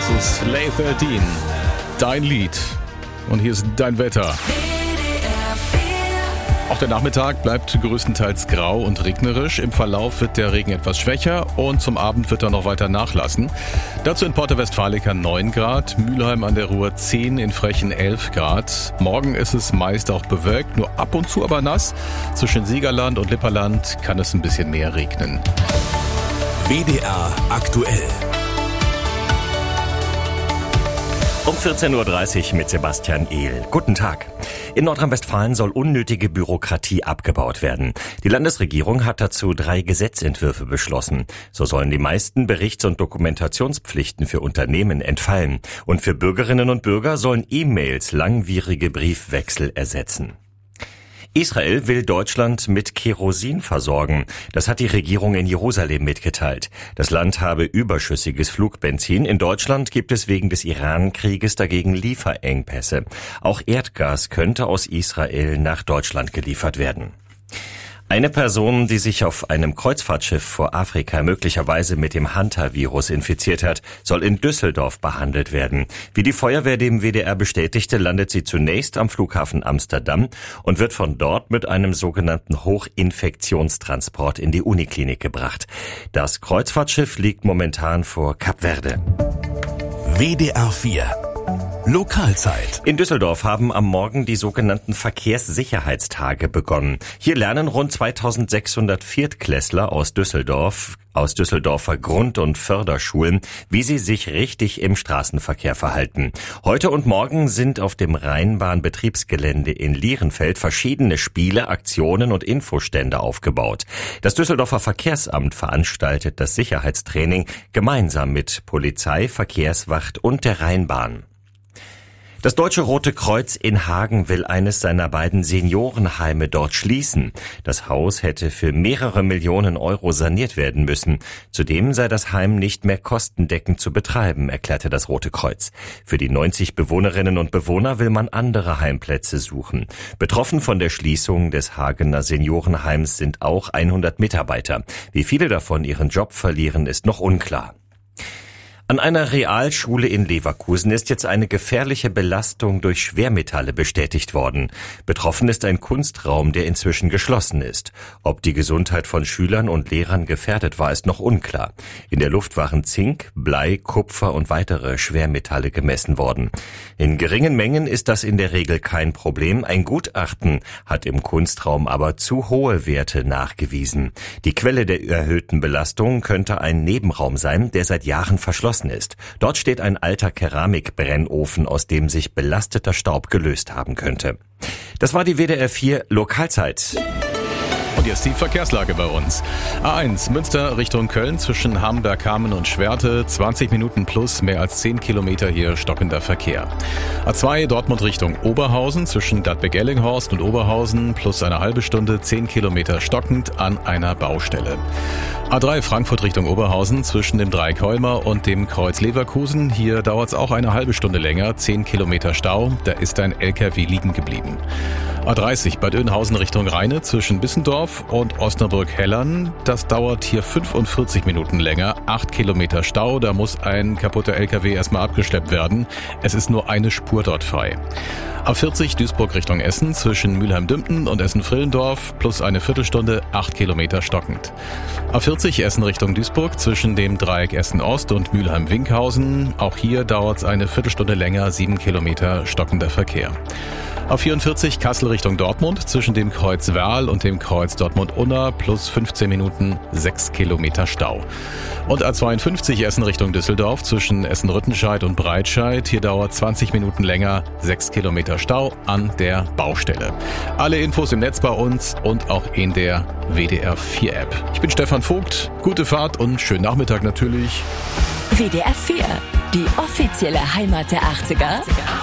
Das ist Leif Eldin, dein Lied. Und hier ist dein Wetter. Auch der Nachmittag bleibt größtenteils grau und regnerisch. Im Verlauf wird der Regen etwas schwächer und zum Abend wird er noch weiter nachlassen. Dazu in Porta Westfalica 9 Grad, Mülheim an der Ruhr 10, in Frechen 11 Grad. Morgen ist es meist auch bewölkt, nur ab und zu aber nass. Zwischen Siegerland und Lipperland kann es ein bisschen mehr regnen. WDR aktuell. Um 14.30 Uhr mit Sebastian Ehl. Guten Tag. In Nordrhein-Westfalen soll unnötige Bürokratie abgebaut werden. Die Landesregierung hat dazu 3 Gesetzentwürfe beschlossen. So sollen die meisten Berichts- und Dokumentationspflichten für Unternehmen entfallen. Und für Bürgerinnen und Bürger sollen E-Mails langwierige Briefwechsel ersetzen. Israel will Deutschland mit Kerosin versorgen. Das hat die Regierung in Jerusalem mitgeteilt. Das Land habe überschüssiges Flugbenzin. In Deutschland gibt es wegen des Iran-Krieges dagegen Lieferengpässe. Auch Erdgas könnte aus Israel nach Deutschland geliefert werden. Eine Person, die sich auf einem Kreuzfahrtschiff vor Afrika möglicherweise mit dem Hantavirus infiziert hat, soll in Düsseldorf behandelt werden. Wie die Feuerwehr dem WDR bestätigte, landet sie zunächst am Flughafen Amsterdam und wird von dort mit einem sogenannten Hochinfektionstransport in die Uniklinik gebracht. Das Kreuzfahrtschiff liegt momentan vor Kap Verde. WDR 4 Lokalzeit. In Düsseldorf haben am Morgen die sogenannten Verkehrssicherheitstage begonnen. Hier lernen rund 2600 Viertklässler aus Düsseldorfer Grund- und Förderschulen, wie sie sich richtig im Straßenverkehr verhalten. Heute und morgen sind auf dem Rheinbahn-Betriebsgelände in Lierenfeld verschiedene Spiele, Aktionen und Infostände aufgebaut. Das Düsseldorfer Verkehrsamt veranstaltet das Sicherheitstraining gemeinsam mit Polizei, Verkehrswacht und der Rheinbahn. Das Deutsche Rote Kreuz in Hagen will eines seiner beiden Seniorenheime dort schließen. Das Haus hätte für mehrere Millionen Euro saniert werden müssen. Zudem sei das Heim nicht mehr kostendeckend zu betreiben, erklärte das Rote Kreuz. Für die 90 Bewohnerinnen und Bewohner will man andere Heimplätze suchen. Betroffen von der Schließung des Hagener Seniorenheims sind auch 100 Mitarbeiter. Wie viele davon ihren Job verlieren, ist noch unklar. An einer Realschule in Leverkusen ist jetzt eine gefährliche Belastung durch Schwermetalle bestätigt worden. Betroffen ist ein Kunstraum, der inzwischen geschlossen ist. Ob die Gesundheit von Schülern und Lehrern gefährdet war, ist noch unklar. In der Luft waren Zink, Blei, Kupfer und weitere Schwermetalle gemessen worden. In geringen Mengen ist das in der Regel kein Problem. Ein Gutachten hat im Kunstraum aber zu hohe Werte nachgewiesen. Die Quelle der erhöhten Belastung könnte ein Nebenraum sein, der seit Jahren verschlossen ist. Dort steht ein alter Keramikbrennofen, aus dem sich belasteter Staub gelöst haben könnte. Das war die WDR 4 Lokalzeit. Und jetzt die Verkehrslage bei uns. A1 Münster Richtung Köln zwischen Hamberg, Kamen und Schwerte. 20 Minuten plus, mehr als 10 Kilometer hier stockender Verkehr. A2 Dortmund Richtung Oberhausen zwischen Gladbeck-Ellinghorst und Oberhausen plus eine halbe Stunde, 10 Kilometer stockend an einer Baustelle. A3 Frankfurt Richtung Oberhausen zwischen dem Dreieck Holmer und dem Kreuz Leverkusen. Hier dauert es auch eine halbe Stunde länger, 10 Kilometer Stau. Da ist ein LKW liegen geblieben. A30 Bad Oeynhausen Richtung Rheine zwischen Bissendorf und Osnabrück-Hellern. Das dauert hier 45 Minuten länger, 8 Kilometer Stau. Da muss ein kaputter LKW erstmal abgeschleppt werden. Es ist nur eine Spur dort frei. A40 Duisburg Richtung Essen zwischen Mülheim-Dümpten und Essen-Frillendorf plus eine Viertelstunde, 8 Kilometer stockend. A40 Essen Richtung Duisburg zwischen dem Dreieck Essen-Ost und Mülheim-Winkhausen. Auch hier dauert es eine Viertelstunde länger, 7 Kilometer stockender Verkehr. A44 Kassel Richtung Dortmund zwischen dem Kreuz Werl und dem Kreuz Dortmund-Unna plus 15 Minuten, 6 Kilometer Stau. Und A52 Essen Richtung Düsseldorf zwischen Essen-Rüttenscheid und Breitscheid. Hier dauert 20 Minuten länger, 6 Kilometer Stau an der Baustelle. Alle Infos im Netz bei uns und auch in der WDR 4 App. Ich bin Stefan Vogt, gute Fahrt und schönen Nachmittag natürlich. WDR 4, die offizielle Heimat der 80er.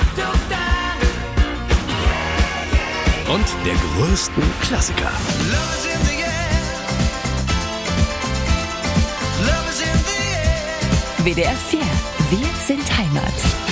Und der größten Klassiker. WDR 4, wir sind Heimat.